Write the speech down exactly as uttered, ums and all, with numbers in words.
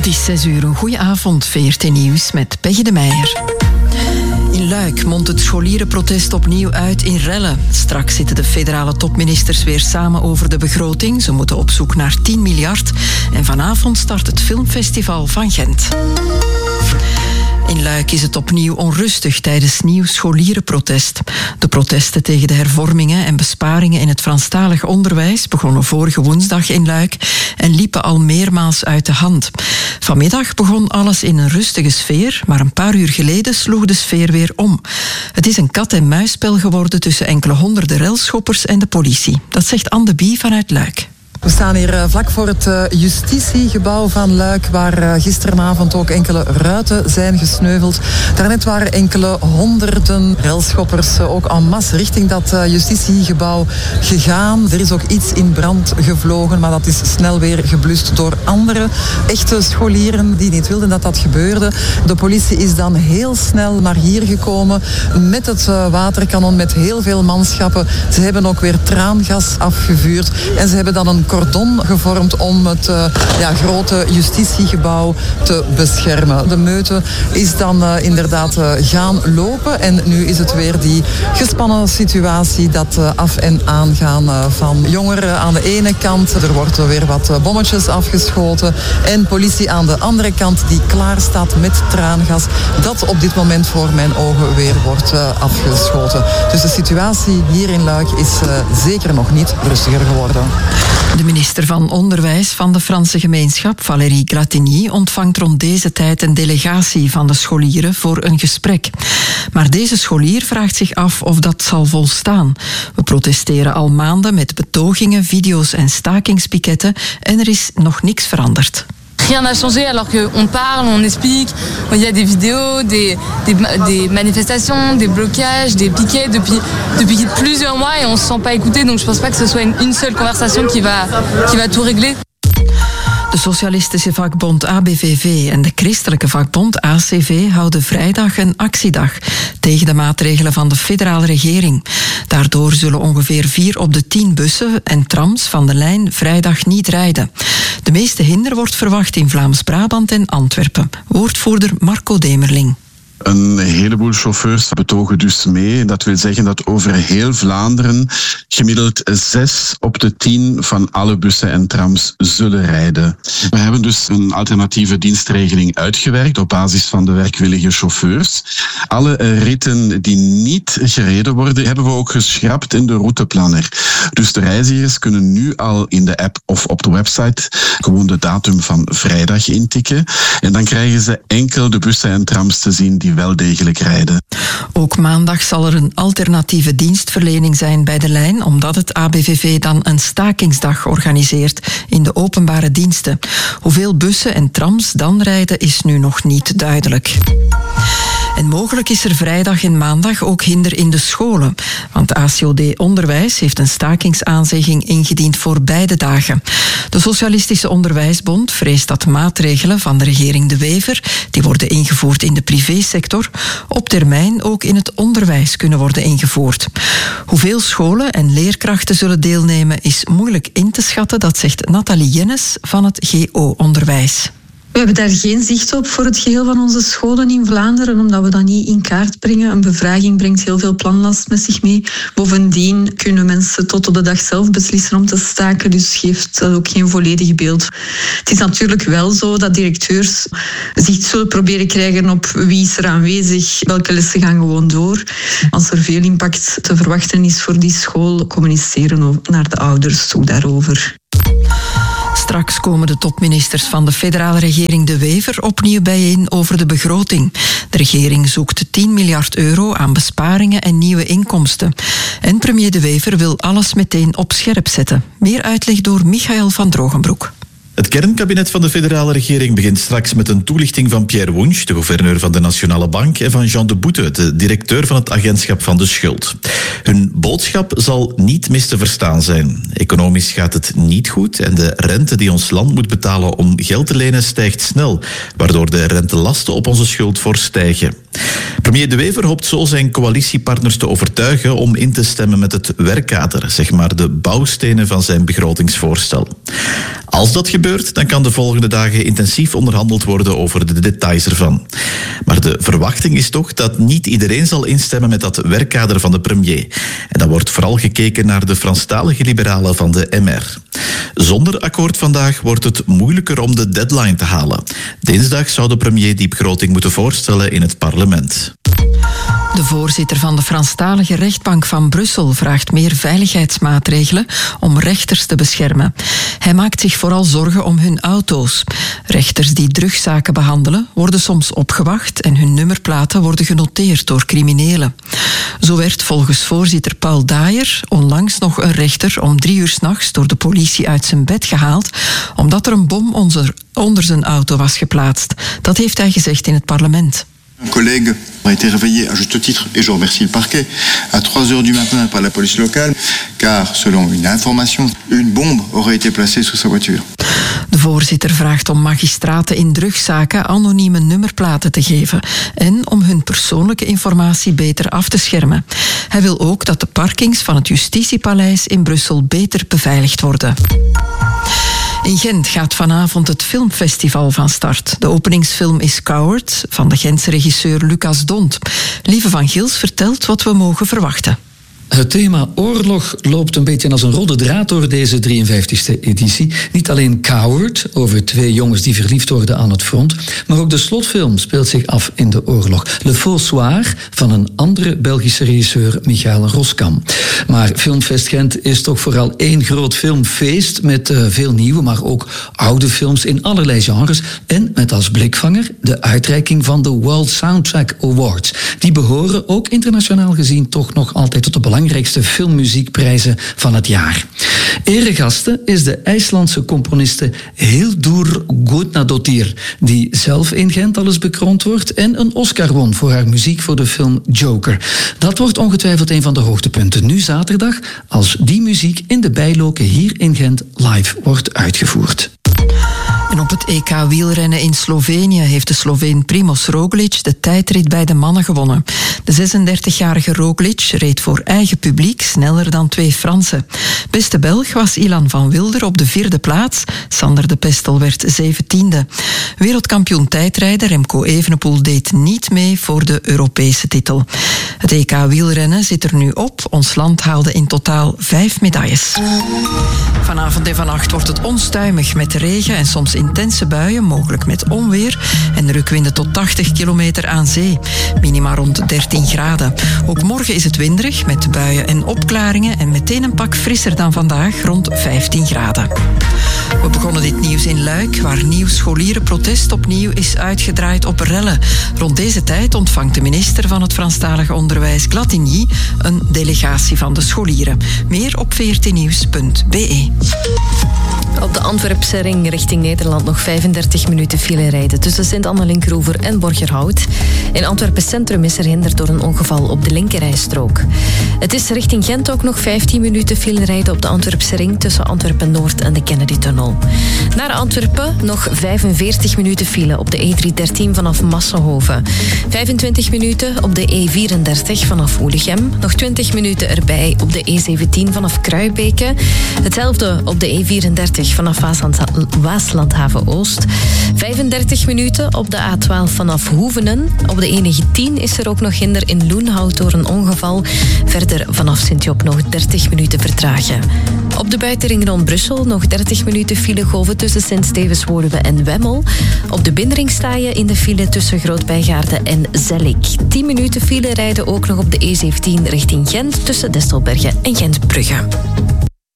is zes uur. Een goeie avond, V R T Nieuws met Peggy de Meijer. In Luik mondt het scholierenprotest opnieuw uit in rellen. Straks zitten de federale topministers weer samen over de begroting. Ze moeten op zoek naar tien miljard. En vanavond start het filmfestival van Gent. In Luik is het opnieuw onrustig tijdens nieuw scholierenprotest. De protesten tegen de hervormingen en besparingen in het Franstalig onderwijs begonnen vorige woensdag in Luik en liepen al meermaals uit de hand. Vanmiddag begon alles in een rustige sfeer, maar een paar uur geleden sloeg de sfeer weer om. Het is een kat-en-muisspel geworden tussen enkele honderden relschoppers en de politie. Dat zegt Anne de Bie vanuit Luik. We staan hier vlak voor het justitiegebouw van Luik, waar gisteravond ook enkele ruiten zijn gesneuveld. Daarnet waren enkele honderden relschoppers ook en masse richting dat justitiegebouw gegaan. Er is ook iets in brand gevlogen, maar dat is snel weer geblust door andere echte scholieren die niet wilden dat dat gebeurde. De politie is dan heel snel naar hier gekomen met het waterkanon, met heel veel manschappen. Ze hebben ook weer traangas afgevuurd en ze hebben dan een cordon gevormd om het uh, ja, grote justitiegebouw te beschermen. De meute is dan uh, inderdaad uh, gaan lopen en nu is het weer die gespannen situatie, dat uh, af en aangaan uh, van jongeren aan de ene kant. Er wordt weer wat uh, bommetjes afgeschoten en politie aan de andere kant die klaar staat met traangas, dat op dit moment voor mijn ogen weer wordt uh, afgeschoten. Dus de situatie hier in Luik is uh, zeker nog niet rustiger geworden. De minister van Onderwijs van de Franse gemeenschap, Valérie Glatigny, ontvangt rond deze tijd een delegatie van de scholieren voor een gesprek. Maar deze scholier vraagt zich af of dat zal volstaan. We protesteren al maanden met betogingen, video's en stakingspiketten en er is nog niks veranderd. Rien n'a changé alors qu'on parle, on explique, il y a des vidéos, des, des, des manifestations, des blocages, des piquets depuis, depuis plusieurs mois et on ne se sent pas écouté, donc je pense pas que ce soit une, une seule conversation qui va, qui va tout régler. De socialistische vakbond A B V V en de christelijke vakbond A C V houden vrijdag een actiedag tegen de maatregelen van de federale regering. Daardoor zullen ongeveer vier op de tien bussen en trams van de lijn vrijdag niet rijden. De meeste hinder wordt verwacht in Vlaams-Brabant en Antwerpen. Woordvoerder Marco Demerling. Een heleboel chauffeurs betogen dus mee. Dat wil zeggen dat over heel Vlaanderen gemiddeld zes op de tien van alle bussen en trams zullen rijden. We hebben dus een alternatieve dienstregeling uitgewerkt op basis van de werkwillige chauffeurs. Alle ritten die niet gereden worden, hebben we ook geschrapt in de routeplanner. Dus de reizigers kunnen nu al in de app of op de website gewoon de datum van vrijdag intikken. En dan krijgen ze enkel de bussen en trams te zien die wel degelijk rijden. Ook maandag zal er een alternatieve dienstverlening zijn bij de lijn, omdat het A B V V dan een stakingsdag organiseert in de openbare diensten. Hoeveel bussen en trams dan rijden is nu nog niet duidelijk. En mogelijk is er vrijdag en maandag ook hinder in de scholen. Want A C O D Onderwijs heeft een stakingsaanzegging ingediend voor beide dagen. De Socialistische Onderwijsbond vreest dat maatregelen van de regering De Wever, die worden ingevoerd in de privésector, op termijn ook in het onderwijs kunnen worden ingevoerd. Hoeveel scholen en leerkrachten zullen deelnemen is moeilijk in te schatten, dat zegt Nathalie Jennes van het G O-onderwijs. We hebben daar geen zicht op voor het geheel van onze scholen in Vlaanderen, omdat we dat niet in kaart brengen. Een bevraging brengt heel veel planlast met zich mee. Bovendien kunnen mensen tot op de dag zelf beslissen om te staken, dus geeft dat ook geen volledig beeld. Het is natuurlijk wel zo dat directeurs zicht zullen proberen krijgen op wie is er aanwezig, welke lessen gaan gewoon door. Als er veel impact te verwachten is voor die school, communiceren naar de ouders toe daarover. Straks komen de topministers van de federale regering De Wever opnieuw bijeen over de begroting. De regering zoekt tien miljard euro aan besparingen en nieuwe inkomsten. En premier De Wever wil alles meteen op scherp zetten. Meer uitleg door Michael van Drogenbroek. Het kernkabinet van de federale regering begint straks met een toelichting van Pierre Wunsch, de gouverneur van de Nationale Bank, en van Jean de Boete, de directeur van het agentschap van de schuld. Hun boodschap zal niet mis te verstaan zijn. Economisch gaat het niet goed en de rente die ons land moet betalen om geld te lenen stijgt snel, waardoor de rentelasten op onze schuld fors stijgen. Premier De Wever hoopt zo zijn coalitiepartners te overtuigen om in te stemmen met het werkkader, zeg maar de bouwstenen van zijn begrotingsvoorstel. Als dat gebeurt, dan kan de volgende dagen intensief onderhandeld worden over de details ervan. Maar de verwachting is toch dat niet iedereen zal instemmen met dat werkkader van de premier. En dan wordt vooral gekeken naar de Franstalige liberalen van de M R. Zonder akkoord vandaag wordt het moeilijker om de deadline te halen. Dinsdag zou de premier die begroting moeten voorstellen in het parlement. De voorzitter van de Franstalige rechtbank van Brussel vraagt meer veiligheidsmaatregelen om rechters te beschermen. Hij maakt zich vooral zorgen om hun auto's. Rechters die drugszaken behandelen worden soms opgewacht en hun nummerplaten worden genoteerd door criminelen. Zo werd volgens voorzitter Paul Daaier onlangs nog een rechter om drie uur 's nachts door de politie uit zijn bed gehaald omdat er een bom onder, onder zijn auto was geplaatst. Dat heeft hij gezegd in het parlement. Un collègue a été réveillé à juste titre, et je remercie le parquet, à trois heures du matin par la police locale, car selon une information, une bombe aurait été placée sous sa voiture. De voorzitter vraagt om magistraten in drugszaken anonieme nummerplaten te geven en om hun persoonlijke informatie beter af te schermen. Hij wil ook dat de parkings van het Justitiepaleis in Brussel beter beveiligd worden. In Gent gaat vanavond het filmfestival van start. De openingsfilm is Coward van de Gentse regisseur Lucas Dont. Lieve van Gils vertelt wat we mogen verwachten. Het thema oorlog loopt een beetje als een rode draad door deze drieënvijftigste editie. Niet alleen Coward, over twee jongens die verliefd worden aan het front, maar ook de slotfilm speelt zich af in de oorlog. Le Faux Soir van een andere Belgische regisseur, Michael Roskam. Maar Filmfest Gent is toch vooral één groot filmfeest met uh, veel nieuwe, maar ook oude films in allerlei genres. En met als blikvanger de uitreiking van de World Soundtrack Awards. Die behoren ook internationaal gezien toch nog altijd tot de belangrijkste filmmuziekprijzen van het jaar. Eregaste is de IJslandse componiste Hildur Guðnadóttir, die zelf in Gent al eens bekroond wordt en een Oscar won voor haar muziek voor de film Joker. Dat wordt ongetwijfeld een van de hoogtepunten nu zaterdag, als die muziek in de bijloken hier in Gent live wordt uitgevoerd. En op het E K wielrennen in Slovenië heeft de Sloveen Primoz Roglic de tijdrit bij de mannen gewonnen. De zesendertigjarige Roglic reed voor eigen publiek sneller dan twee Fransen. Beste Belg was Ilan van Wilder op de vierde plaats. Sander de Pestel werd zeventiende. Wereldkampioen tijdrijder Remco Evenepoel deed niet mee voor de Europese titel. Het E K wielrennen zit er nu op. Ons land haalde in totaal vijf medailles. Vanavond en vannacht wordt het onstuimig met regen en soms intense buien, mogelijk met onweer en rukwinden tot tachtig kilometer aan zee. Minima rond dertien graden. Ook morgen is het winderig met buien en opklaringen en meteen een pak frisser dan vandaag, rond vijftien graden. We begonnen dit nieuws in Luik, waar nieuw scholierenprotest opnieuw is uitgedraaid op rellen. Rond deze tijd ontvangt de minister van het Franstalige Onderwijs, Glatigny, een delegatie van de scholieren. Meer op veertien-nieuws punt b e. Op de Antwerpse ring richting Nederland nog vijfendertig minuten file rijden tussen Sint-Anne-Linkeroever en Borgerhout. In Antwerpen Centrum is er hinder door een ongeval op de linkerrijstrook. Het is richting Gent ook nog vijftien minuten file rijden op de Antwerpse ring tussen Antwerpen-Noord en de Kennedy-tunnel. Naar Antwerpen nog vijfenveertig minuten file op de E driehonderddertien vanaf Massenhoven. vijfentwintig minuten op de E vierendertig vanaf Oelichem. Nog twintig minuten erbij op de E zeventien vanaf Kruibeke. Hetzelfde op de E vierendertig vanaf Waaslandhaven-Oost. vijfendertig minuten op de A twaalf vanaf Hoevenen. Op de E negentien is er ook nog hinder in Loenhout door een ongeval. Verder vanaf Sint-Job nog dertig minuten vertragen. Op de buitenring rond Brussel nog dertig minuten filegolven tussen Sint-Stevens-Woluwe en Wemmel. Op de binnenring sta je in de file tussen Groot-Bijgaarden en Zellik. tien minuten file rijden ook nog op de E zeventien richting Gent tussen Destelbergen en Gent-Brugge.